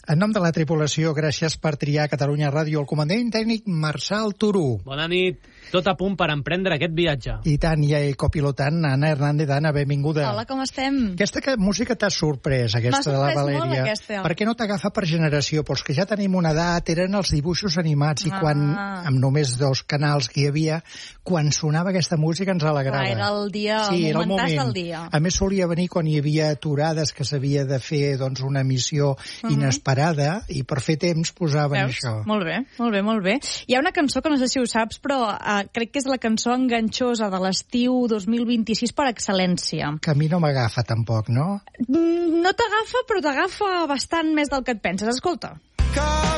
En nom de la tripulació, gràcies per triar Catalunya Ràdio, el comandant tècnic Marçal Turú. Bona nit. Tot a punt per emprendre aquest viatge. I tant, i el copilotant Anna Hernández. Anna, benvinguda. Hola, com estem? Aquesta música t'ha sorprès, aquesta de la Valèria. Molt, aquesta. Per què no t'agafa per generació? Però és que ja tenim una edat, eren els dibuixos animats, i quan, amb només 2 canals que hi havia, quan sonava aquesta música ens alegrava. Era el dia, sí, el momentàs del dia. A més, solia venir quan hi havia aturades que s'havia de fer doncs, una missió inesperada, i per fer temps posaven això. Molt bé, molt bé, molt bé. Hi ha una cançó que no sé si ho saps, però crec que és la cançó enganxosa de l'estiu 2026 per excel·lència. Que a mi no m'agafa tampoc, no? No t'agafa, però t'agafa bastant més del que et penses. Escolta.